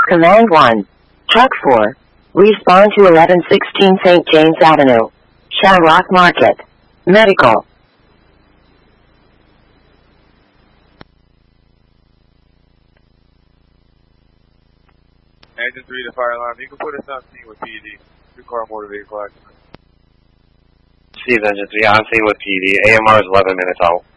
Command 1. Truck 4. Respond to 1116 St. James Avenue, Shamrock Market. Medical. Engine 3 to fire alarm. You can put us on scene with PD. Two-car motor vehicle accident. Steve Engine 3 on scene with PD. AMR is 11 minutes out.